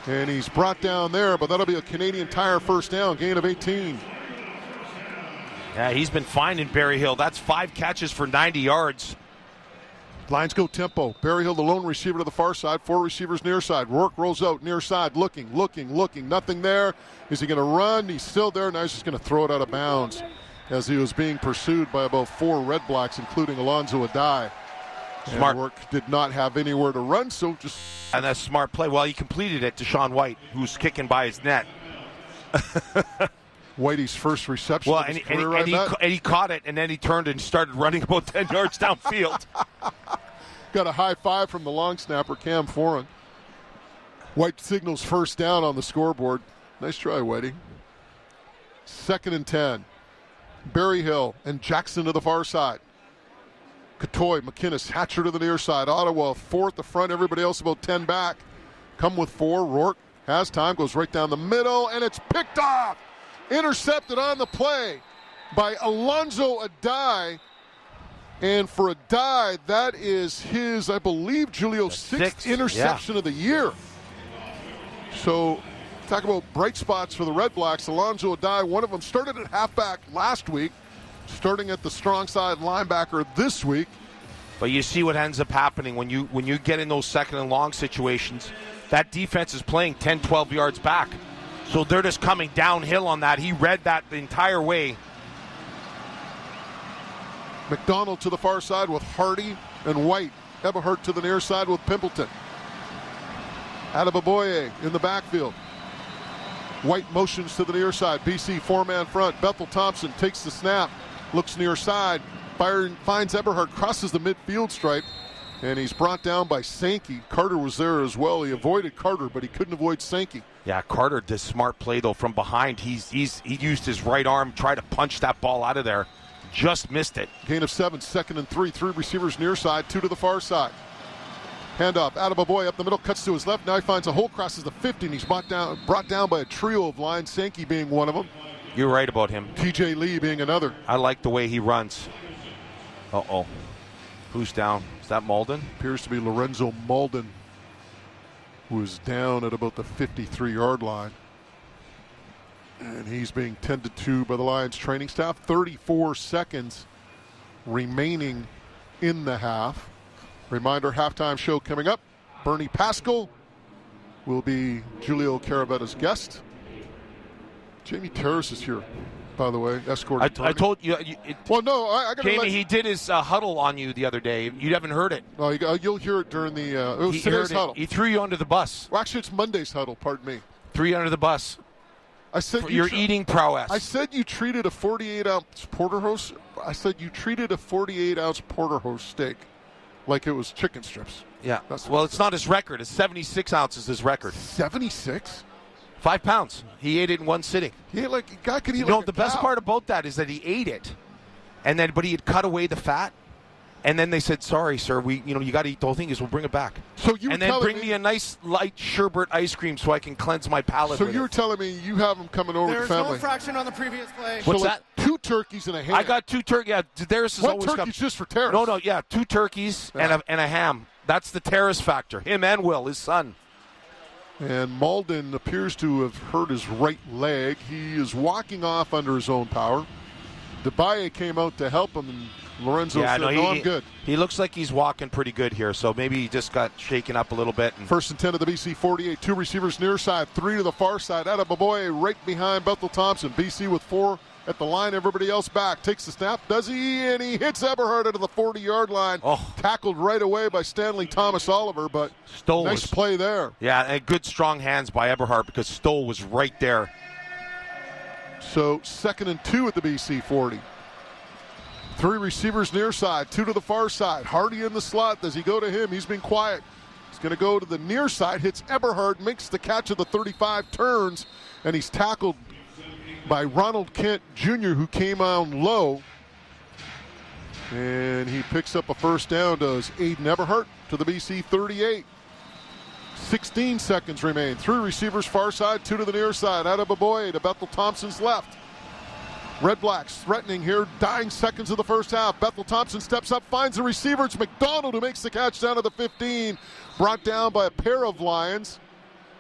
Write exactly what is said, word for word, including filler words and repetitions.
And he's brought down there, but that'll be a Canadian Tire first down, gain of eighteen. Yeah, he's been finding Berryhill. That's five catches for ninety yards. Lions go tempo. Berryhill, the lone receiver to the far side. Four receivers near side. Rourke rolls out near side, looking, looking, looking. Nothing there. Is he going to run? He's still there. Now he's just going to throw it out of bounds as he was being pursued by about four Red Blacks, including Alonzo Adai. Smart. And Rourke did not have anywhere to run, so just... And that's a smart play. Well, he completed it to Sean White, who's kicking by his net. Whitey's first reception well, of his and, career, and, he, I and, he, and he caught it, and then he turned and started running about ten yards downfield. Got a high five from the long snapper, Cam Foran. White signals first down on the scoreboard. Nice try, Whitey. Second and ten. Berryhill and Jackson to the far side. Katoy, McInnes, Hatcher to the near side. Ottawa, four at the front. Everybody else about ten back. Come with four. Rourke has time, goes right down the middle, and it's picked off. Intercepted on the play by Alonzo Adai. And for Adai, that is his, I believe, Julio's sixth, sixth interception yeah. of the year. So, talk about bright spots for the Red Blacks. Alonzo Adai, one of them started at halfback last week, starting at the strong side linebacker this week. But you see what ends up happening when you when you get in those second and long situations. That defense is playing ten, twelve yards back. So they're just coming downhill on that. He read that the entire way. McDonald to the far side with Hardy and White. Eberhardt to the near side with Pimpleton. Adeboboye in the backfield. White motions to the near side. B C four-man front. Bethel Thompson takes the snap. Looks near side. Fire, finds Eberhardt. Crosses the midfield stripe. And he's brought down by Sankey. Carter was there as well. He avoided Carter, but he couldn't avoid Sankey. Yeah, Carter did smart play, though, from behind. He's he's He used his right arm, tried to punch that ball out of there. Just missed it. Gain of seven, second and three. Three receivers near side, two to the far side. Handoff, Adeboboye up the middle, cuts to his left. Now he finds a hole, crosses the fifty, and he's brought down, brought down by a trio of lines, Sankey being one of them. You're right about him. T J Lee being another. I like the way he runs. Uh-oh. Who's down? Is that Malden? Appears to be Lorenzo Malden, who is down at about the fifty-three-yard line. And he's being tended to by the Lions training staff. thirty-four seconds remaining in the half. Reminder, halftime show coming up. Bernie Pascal will be Julio Caravetta's guest. Jamie Terrace is here, by the way, escorting. I, I told you. you it, well, no, I, I got to Jamie, let, he did his uh, huddle on you the other day. You haven't heard it. No, you, you'll hear it during the uh, it was he today's heard huddle. It. He threw you under the bus. Well, actually, it's Monday's huddle, pardon me. Threw you under the bus. I said For you your tra- eating prowess. I said you treated a forty-eight ounce porterhouse. I said you treated a forty-eight ounce porterhouse steak like it was chicken strips. Yeah. That's well, it's not his record. It's seventy-six ounces his record. seventy-six? Five pounds. He ate it in one sitting. He ate like a guy could eat you like know, a the best cow. part about that is that he ate it, and then but he had cut away the fat. And then they said, "Sorry, sir, we, you know, you got to eat the whole thing. Is we'll bring it back." So you were and then telling bring me, me a nice light sherbet ice cream so I can cleanse my palate. So with you were it. telling me you have them coming over There's with family. no fraction on the previous play. What's so like that? Two turkeys and a ham. I got two turkeys. Yeah, Darius has One always turkey's got. just for Terrace. No, no, yeah, two turkeys Yeah. and a and a ham. That's the Terrace factor. Him and Will, his son. And Malden appears to have hurt his right leg. He is walking off under his own power. Debaye came out to help him, and Lorenzo yeah, said, no, no, he, I'm good. He looks like he's walking pretty good here, so maybe he just got shaken up a little bit. And First and ten of the B C forty-eight. Two receivers near side, three to the far side. Adeboboye right behind Bethel Thompson. B C with four at the line. Everybody else back. Takes the snap. Does he? And he hits Eberhardt out of the forty-yard line. Oh. Tackled right away by Stanley Thomas Oliver, but Stoll nice was, play there. Yeah, and good strong hands by Eberhardt because Stoll was right there. So second and two at the B C forty. Three receivers near side, two to the far side. Hardy in the slot. Does he go to him? He's been quiet. He's going to go to the near side, hits Eberhardt, makes the catch at the thirty-five, turns, and he's tackled by Ronald Kent Junior, who came on low. And he picks up a first down, does Aiden Eberhardt to the B C thirty-eight. sixteen seconds remain. Three receivers far side, two to the near side. Adeboboye to Bethel Thompson's left. Red Blacks threatening here, dying seconds of the first half. Bethel Thompson steps up, finds the receiver. It's McDonald who makes the catch down to the fifteen. Brought down by a pair of Lions.